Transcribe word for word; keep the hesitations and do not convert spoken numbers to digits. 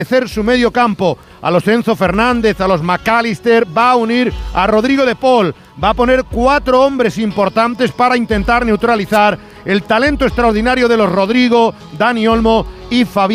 su medio campo, a los Enzo Fernández, a los McAllister, va a unir a Rodrigo de Paul, va a poner cuatro hombres importantes para intentar neutralizar el talento extraordinario de los Rodrigo, Dani Olmo y Fabián